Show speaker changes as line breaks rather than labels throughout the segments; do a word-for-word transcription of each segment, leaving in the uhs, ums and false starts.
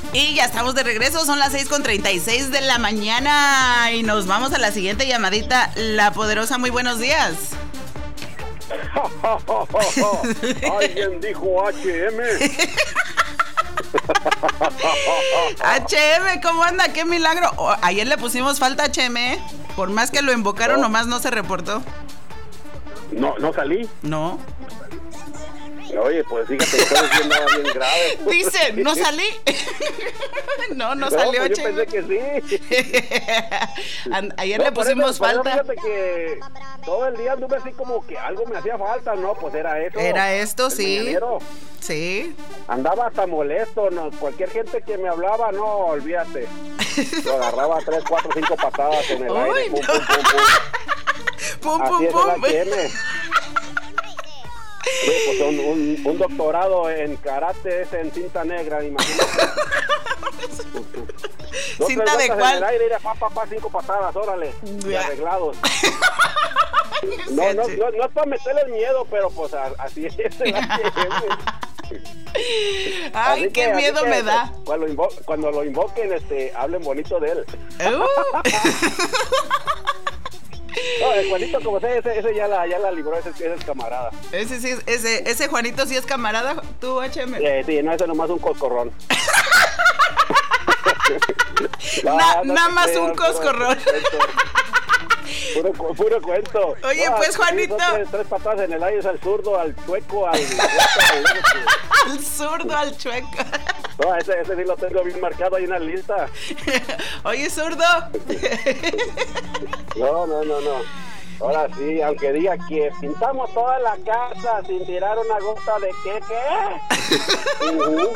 Y ya estamos de regreso, son las seis con treinta y seis de la mañana y nos vamos a la siguiente llamadita. La Poderosa, muy buenos días.
Alguien dijo H M.
H M, ¿cómo anda? ¡Qué milagro! Oh, ayer le pusimos falta a H M, ¿eh? Por más que lo invocaron, no. nomás no se reportó.
No, ¿no salí?
No.
Oye, pues fíjate que estoy diciendo nada bien grave.
Dice, ¿no salí? no, no, no salió,
pues yo pensé que
sí. Ayer
no,
le pusimos
eso,
falta.
Fíjate que todo el día anduve así como que algo me hacía falta, ¿no? Pues era eso.
Era esto, sí.
Mañanero.
Sí.
Andaba hasta molesto, ¿no? Cualquier gente que me hablaba, no, olvídate. Lo agarraba tres, cuatro, cinco patadas en el
Uy,
aire. Pum,
no.
pum, pum, pum.
Pum,
Así
pum,
es
pum.
el H M. Sí, pues un, un, un doctorado en karate es en cinta negra, imagínate. Dos,
¿Cinta de cuál?
En el aire, pa, pa, pa, cinco patadas, órale, y arreglados. No, no, no, no es para meterle el miedo, pero pues así es el H M.
Ay, así qué que, miedo que, me da.
Cuando, invo cuando lo invoquen, este, hablen bonito de él.
Uh.
No, el Juanito, como sé, ese, ese ya la, ya la libró, ese, ese es camarada.
Ese sí, ese, ese Juanito sí es camarada, tú, H M.
Eh, sí, no, ese nomás un coscorrón.
no, Na, no nada más creo, un coscorrón.
Puro, puro, puro cuento.
Oye, no, pues Juanito.
Tres, tres patadas en el aire, es al zurdo, al chueco, al...
al zurdo, al chueco.
No, ese, ese sí lo tengo bien marcado ahí en la lista.
Oye, zurdo.
No, no, no, no. Ahora sí, aunque diga que pintamos toda la casa sin tirar una gota de qué, ¿qué? Uh-huh.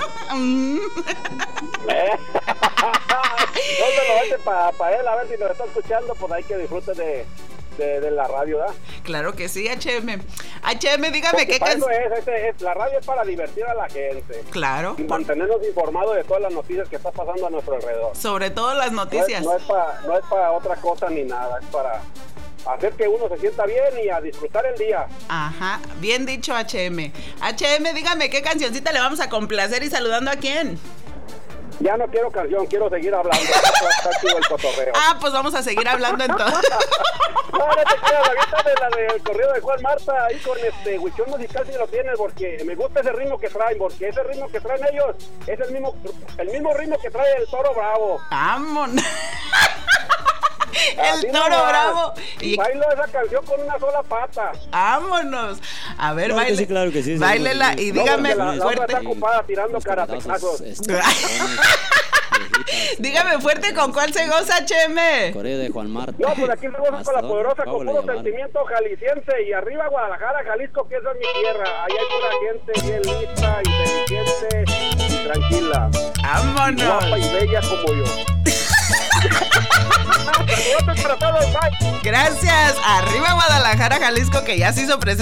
¿Eh? No se lo vete para pa él, a ver si nos está escuchando, pues hay que disfrute de, de, de la radio, ¿verdad?
Claro que sí, H M. H M, dígame
Porque
qué
para eso es, es, es, la radio es para divertir a la gente.
Claro.
Y mantenernos informados de todas las noticias que está pasando a nuestro alrededor.
Sobre todo las noticias.
No es, no es para no es para otra cosa ni nada, es para hacer que uno se sienta bien y a disfrutar el día.
Ajá, bien dicho, H M. H M, dígame qué cancioncita le vamos a complacer y saludando a quién.
Ya no quiero canción, quiero seguir hablando. Está activo el cotorreo.
Ah, pues vamos a seguir hablando entonces.
No, no te creas, la vista de la del corrido de Juan Marta, ahí con este Huichón musical si lo tienes, porque me gusta ese ritmo que traen, porque ese ritmo que traen ellos es el mismo, el mismo ritmo que trae el Toro Bravo.
¡Vámonos! El
Así
Toro
nomás.
Bravo.
Y bailo esa canción con una sola pata.
Vámonos. A ver,
claro
baile.
Que sí, claro que sí.
Báilela y dígame
no, la, la
fuerte.
Está ocupada tirando karatecazos.
Dígame fuerte, ¿con cuál se goza, H M?
Correo de Juan Marta.
No, pues aquí se goza con la Poderosa, con puro sentimiento jalisciense. Y arriba Guadalajara, Jalisco, que esa es mi tierra. Allá hay pura gente bien lista, inteligente y tranquila.
Vámonos.
Guapa y bella como yo.
Gracias. Arriba Guadalajara, Jalisco, que ya se hizo presente.